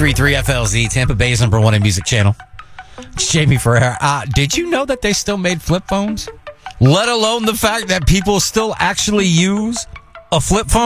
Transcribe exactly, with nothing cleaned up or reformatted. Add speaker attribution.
Speaker 1: three three F L Z, Tampa Bay's number one in music channel. It's Jamie Ferrer. Uh, did you know that they still made flip phones? Let alone the fact that people still actually use a flip phone?